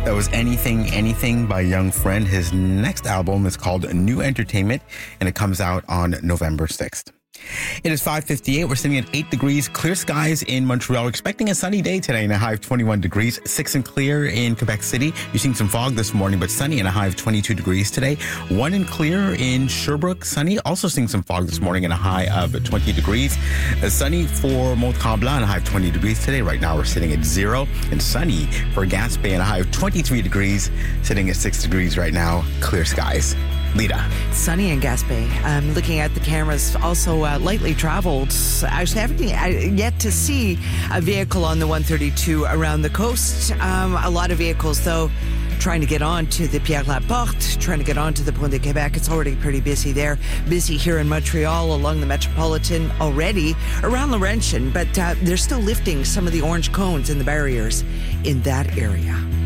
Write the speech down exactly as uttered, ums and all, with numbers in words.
That was Anything, Anything by Young Friend. His next album is called New Entertainment, and it comes out on November sixth. It is five fifty-eight. We're sitting at eight degrees, clear skies in Montreal. We're expecting a sunny day today and a high of twenty-one degrees. six and clear in Quebec City. You're seeing some fog this morning, but sunny and a high of twenty-two degrees today. one and clear in Sherbrooke. Sunny. Also seeing some fog this morning and a high of twenty degrees. Uh, sunny for Mont-Tremblant and a high of twenty degrees today. Right now we're sitting at zero. And sunny for Gaspé and a high of twenty-three degrees. Sitting at six degrees right now. Clear skies. Lita. Sunny in Gaspé. Um, looking at the cameras, also uh, lightly traveled. Actually, haven't uh, yet to see a vehicle on the one thirty-two around the coast. Um, a lot of vehicles, though, trying to get on to the Pierre Laporte, trying to get on to the Pont de Québec. It's already pretty busy there. Busy here in Montreal along the Metropolitan already, around Laurentian, but uh, they're still lifting some of the orange cones and the barriers in that area.